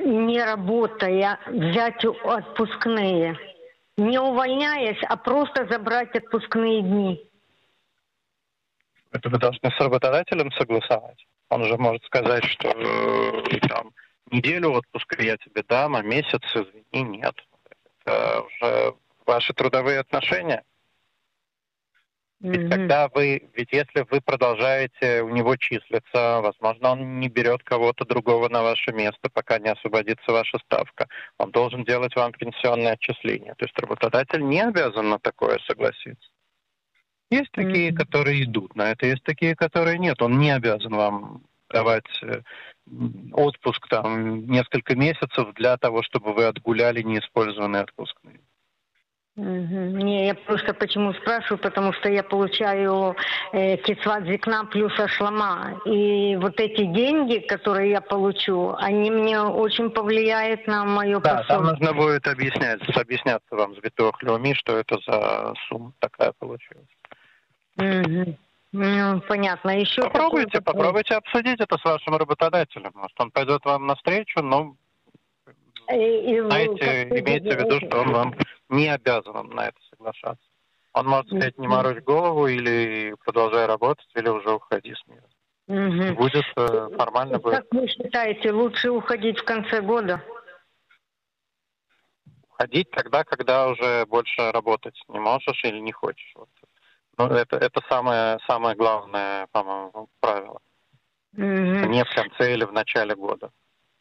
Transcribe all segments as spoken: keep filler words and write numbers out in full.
не работая, взять отпускные? Не увольняясь, а просто забрать отпускные дни. Это вы должны с работодателем согласовать. Он же может сказать, что э, там, неделю отпуска я тебе дам, а месяц, извини, нет. Это уже ваши трудовые отношения. Ведь Мгм. когда вы, ведь если вы продолжаете у него числиться, возможно, он не берет кого-то другого на ваше место, пока не освободится ваша ставка. Он должен делать вам пенсионное отчисление. То есть работодатель не обязан на такое согласиться. Есть такие, Мгм. которые идут на это, есть такие, которые нет. Он не обязан вам давать э, отпуск там несколько месяцев для того, чтобы вы отгуляли неиспользованные отпускные. Мгм. Не, я просто почему спрашиваю, потому что я получаю э, кицват зикна плюс ашлама. И вот эти деньги, которые я получу, они мне очень повлияют на мое Да, там пособие. нужно будет объяснять, объясняться вам с Битох Леуми, что это за сумма такая получилась. Мгм. Ну, понятно. Еще такой Попробуйте, вопрос. попробуйте обсудить это с вашим работодателем. Может, он пойдет вам навстречу, но И, и вы знаете, как-то имейте в виду, что он вам не обязан на это соглашаться. Он может сказать, не морочь голову, или продолжай работать, или уже уходи с нее. Мгм. Будет э, формально будет. Как вы считаете, лучше уходить в конце года? Ходить тогда, когда уже больше работать не можешь или не хочешь. Вот. Ну, это, это самое, самое главное, по-моему, правило. Мгм. Не в конце или в начале года.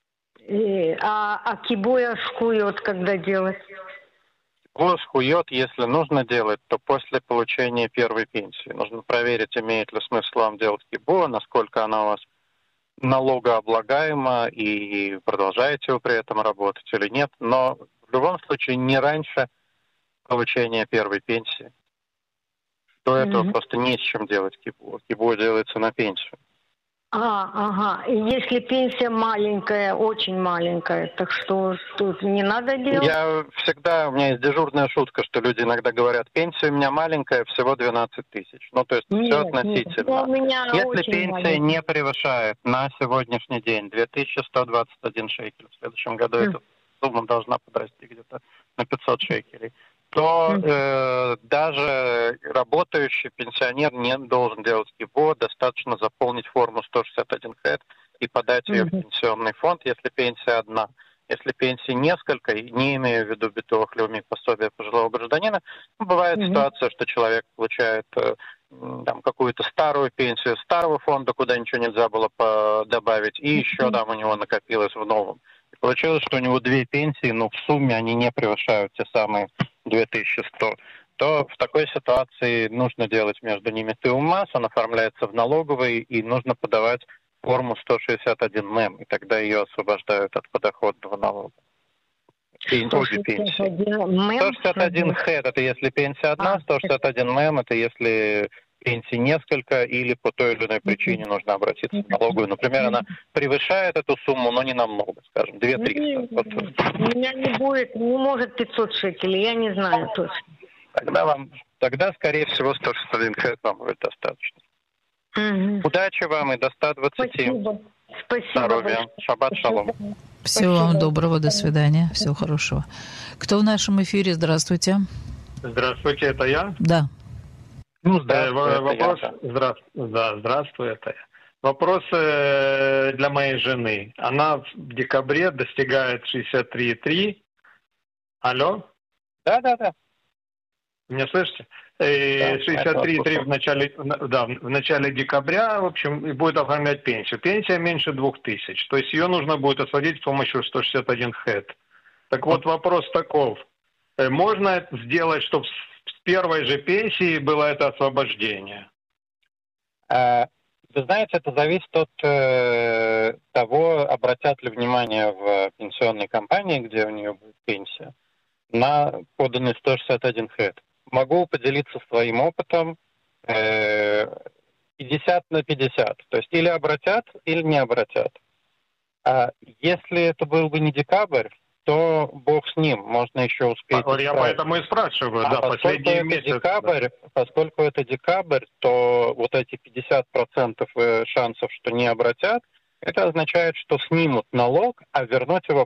И, а, а кибоя шкует, когда делать? Гос хует, если нужно делать, то после получения первой пенсии. Нужно проверить, имеет ли смысл вам делать кибо, насколько она у вас налогооблагаема и продолжаете вы при этом работать или нет. Но в любом случае не раньше получения первой пенсии. До этого Мгм. просто не с чем делать кибо. Кибо делается на пенсию. А, ага. И если пенсия маленькая, очень маленькая, так что тут не надо делать? Я всегда, у меня есть дежурная шутка, что люди иногда говорят, пенсия у меня маленькая, всего двенадцать тысяч. Ну, то есть все Нет, нет. Ну, у относительно. меня Если очень пенсия маленькая. не превышает на сегодняшний день две тысячи сто двадцать один шекель, в следующем году М, эта сумма должна подрасти где-то на пятьсот шекелей, то м, э, даже работающий пенсионер не должен делать кибо, достаточно заполнить форму сто шестьдесят один хэт и подать ее в мгм, пенсионный фонд, если пенсия одна. Если пенсии несколько, и не имею в виду битовых леуми пособия пожилого гражданина, бывает мгм, ситуация, что человек получает э, там, какую-то старую пенсию старого фонда, куда ничего нельзя было добавить, и еще мгм. там у него накопилось в новом. И получилось, что у него две пенсии, но в сумме они не превышают те самые две тысячи сто. То в такой ситуации нужно делать между ними тыумас, он оформляется в налоговой, и нужно подавать форму сто шестьдесят один мэм, и тогда ее освобождают от подоходного налога. Пен... Обе пенсии. сто шестьдесят один сто мем. шестьдесят один хэт — это если пенсия А, одна, сто шестьдесят один мэм — это если пенсий несколько или по той или иной мгм. причине нужно обратиться в налоговую. Например, она превышает эту сумму, но не намного, скажем, две тысячи триста. Вот. Не, у меня не будет, не может пятьсот шекелей, я не знаю точно. Тогда вам, тогда, скорее всего, сто шестьдесят один хэт вам будет достаточно. Мгм. Удачи вам и до ста двадцати. Спасибо. Спасибо Здоровья. большое. Шаббат шалом. Всего вам Спасибо. доброго, до свидания, всего хорошего. Кто в нашем эфире? Здравствуйте. Здравствуйте, это я? Да. Ну, Э, здравствуй, это вопрос, я, да. здра... да, здравствуй, это я. Вопрос э, для моей жены. Она в декабре достигает шестьдесят три и три. Алло? Да, да, да. Меня слышите? Э, Да, шестьдесят три и три в начале, да, в начале декабря, в общем, и будет оформлять пенсию. Пенсия меньше двух тысяч. То есть ее нужно будет освободить с помощью сто шестьдесят один хэт. Так вот, вопрос таков. Э, Можно это сделать, чтобы с первой же пенсии было это освобождение? А, Вы знаете, это зависит от э, того, обратят ли внимание в пенсионной компании, где у нее будет пенсия, на поданный сто шестьдесят один хэт. Могу поделиться своим опытом э, пятьдесят на пятьдесят. То есть или обратят, или не обратят. А если это был бы не декабрь, то бог с ним, можно еще успеть Вот я исправить. поэтому и спрашиваю, А да, поскольку последние это месяцы. декабрь, Да. поскольку это декабрь, то вот эти пятьдесят процентов шансов, что не обратят, это означает, что снимут налог, а вернуть его